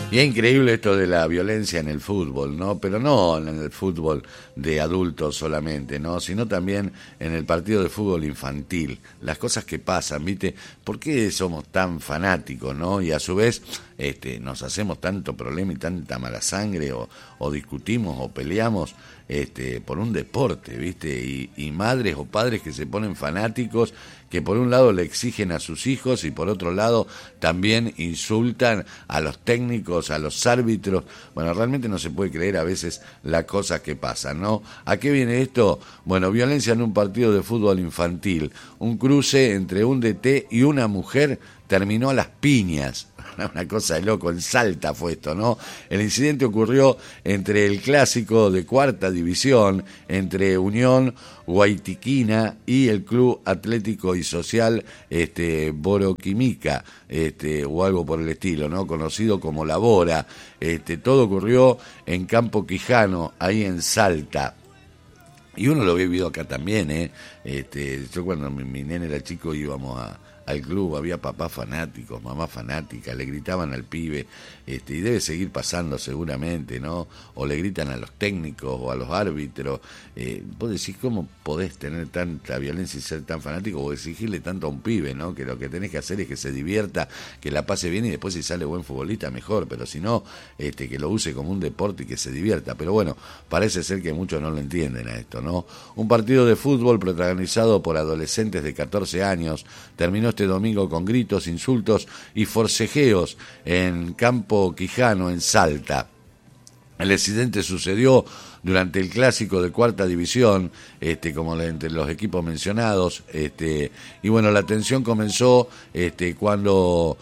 Y es increíble esto de la violencia en el fútbol, ¿no? Pero no en el fútbol de adultos solamente, ¿no? Sino también en el partido de fútbol infantil. Las cosas que pasan, ¿viste? ¿Por qué somos tan fanáticos, no? Y a su vez nos hacemos tanto problema y tanta mala sangre o discutimos o peleamos por un deporte, ¿viste? Y madres o padres que se ponen fanáticos, que por un lado le exigen a sus hijos y por otro lado también insultan a los técnicos, a los árbitros. Bueno, realmente no se puede creer a veces las cosas que pasan, ¿no? ¿A qué viene esto? Bueno, violencia en un partido de fútbol infantil. Un cruce entre un DT y una mujer terminó a las piñas. Una cosa de loco, en Salta fue esto, ¿no? El incidente ocurrió entre el clásico de cuarta división, entre Unión Guaitiquina y el Club Atlético y Social Boroquimica, o algo por el estilo, ¿no? Conocido como La Bora. Todo ocurrió en Campo Quijano, ahí en Salta. Y uno lo había vivido acá también, ¿eh? Yo cuando mi nene era chico íbamos al club, había papás fanáticos, mamás fanáticas, le gritaban al pibe, y debe seguir pasando seguramente, ¿no? O le gritan a los técnicos o a los árbitros. Vos decís, ¿cómo podés tener tanta violencia y ser tan fanático o exigirle tanto a un pibe, ¿no? Que lo que tenés que hacer es que se divierta, que la pase bien y después si sale buen futbolista mejor, pero si no, que lo use como un deporte y que se divierta. Pero bueno, parece ser que muchos no lo entienden a esto, ¿no? Un partido de fútbol protagonizado por adolescentes de 14 años terminó este domingo con gritos, insultos y forcejeos en Campo Quijano, en Salta. El incidente sucedió durante el clásico de cuarta división, como entre los equipos mencionados, y bueno, la tensión comenzó cuando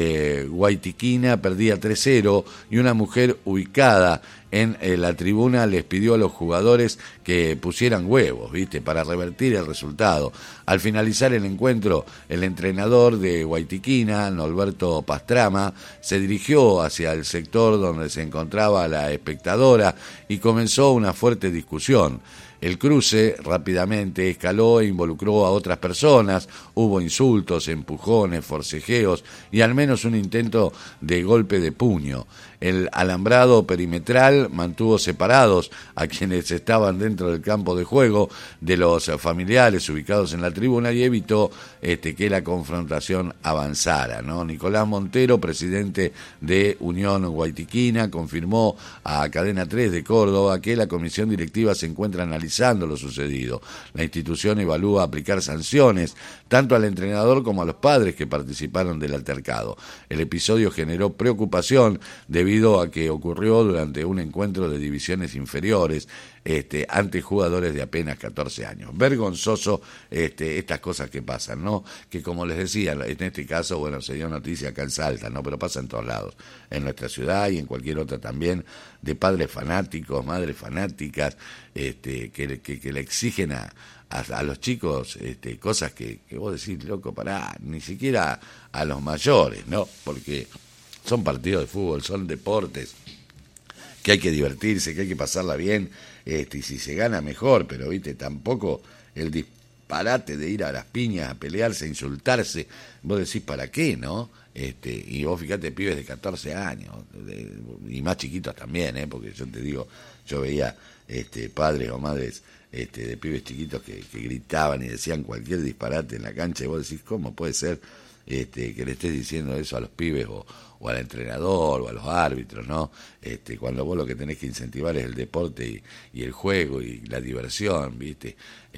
Guaitiquina perdía 3-0 y una mujer ubicada en la tribuna les pidió a los jugadores que pusieran huevos, ¿viste? Para revertir el resultado. Al finalizar el encuentro, el entrenador de Guaitiquina, Norberto Pastrama, se dirigió hacia el sector donde se encontraba la espectadora y comenzó una fuerte discusión. El cruce rápidamente escaló e involucró a otras personas, hubo insultos, empujones, forcejeos y al menos un intento de golpe de puño. El alambrado perimetral mantuvo separados a quienes estaban dentro del campo de juego de los familiares ubicados en la tribuna y evitó que la confrontación avanzara, ¿no? Nicolás Montero, presidente de Unión Guaitiquina, confirmó a Cadena 3 de Córdoba que la comisión directiva se encuentra analizando lo sucedido. La institución evalúa aplicar sanciones tanto al entrenador como a los padres que participaron del altercado. El episodio generó preocupación debido a que ocurrió durante un encuentro de divisiones inferiores ante jugadores de apenas 14 años. Vergonzoso estas cosas que pasan, ¿no? Que como les decía, en este caso, bueno, se dio noticia acá en Salta, ¿no? Pero pasa en todos lados, en nuestra ciudad y en cualquier otra también, de padres fanáticos, madres fanáticas, que le exigen a los chicos cosas que vos decís, loco, pará, ni siquiera a los mayores, ¿no? Porque son partidos de fútbol, son deportes, que hay que divertirse, que hay que pasarla bien, y si se gana mejor, pero viste, tampoco el disparate de ir a las piñas, a pelearse, a insultarse, vos decís, ¿para qué, no? Y vos fíjate, pibes de 14 años, y más chiquitos también, porque yo te digo, yo veía padres o madres de pibes chiquitos que gritaban y decían cualquier disparate en la cancha, y vos decís, ¿cómo puede ser que le estés diciendo eso a los pibes o al entrenador o a los árbitros, ¿no? Cuando vos lo que tenés que incentivar es el deporte y el juego y la diversión, ¿viste?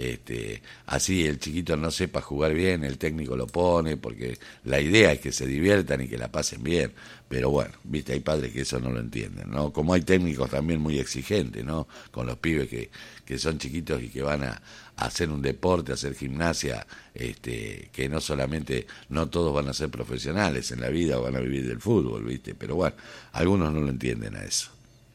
Así el chiquito no sepa jugar bien, el técnico lo pone, porque la idea es que se diviertan y que la pasen bien. Pero bueno, ¿viste? Hay padres que eso no lo entienden, ¿no? Como hay técnicos también muy exigentes, ¿no? Con los pibes que son chiquitos y que van a hacer un deporte, a hacer gimnasia, que no solamente, no todos van a ser profesionales en la vida o van a vivir del fútbol, ¿viste? Pero bueno, algunos no lo entienden a eso.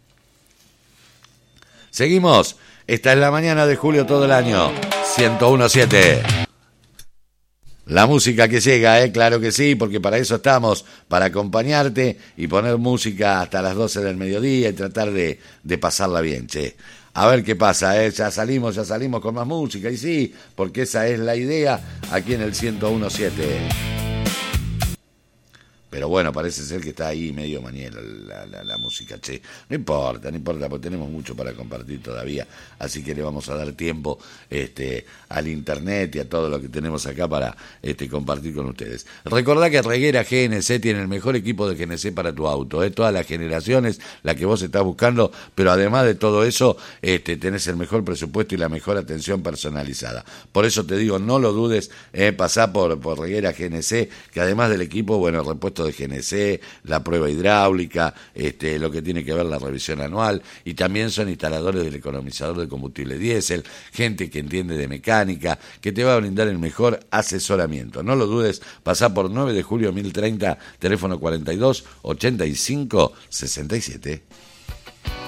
Seguimos, esta es la mañana de julio todo el año, 101.7. La música que llega, claro que sí, porque para eso estamos, para acompañarte y poner música hasta las 12 del mediodía y tratar de pasarla bien, che. A ver qué pasa, ya salimos con más música, y sí, porque esa es la idea aquí en el 101.7. Pero bueno, parece ser que está ahí medio mañana la música, che. No importa, porque tenemos mucho para compartir todavía, así que le vamos a dar tiempo al internet y a todo lo que tenemos acá para compartir con ustedes. Recordá que Reguera GNC tiene el mejor equipo de GNC para tu auto, todas las generaciones, la que vos estás buscando, pero además de todo eso, tenés el mejor presupuesto y la mejor atención personalizada. Por eso te digo, no lo dudes, pasá por Reguera GNC, que además del equipo, bueno, el repuesto de GNC, la prueba hidráulica, lo que tiene que ver la revisión anual, y también son instaladores del economizador de combustible diésel, gente que entiende de mecánica, que te va a brindar el mejor asesoramiento. No lo dudes, pasá por 9 de julio 1030, teléfono 42 85 67.